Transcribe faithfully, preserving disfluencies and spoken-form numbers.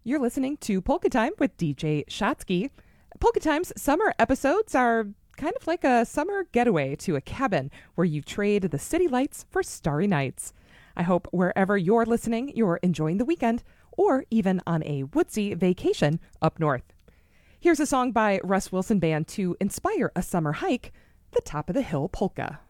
You're listening to Polka Time with D J Shatsky. Polka Time's summer episodes are kind of like a summer getaway to a cabin where you trade the city lights for starry nights. I hope wherever you're listening, you're enjoying the weekend or even on a woodsy vacation up north. Here's a song by Russ Wilson Band to inspire a summer hike, The Top of the Hill Polka.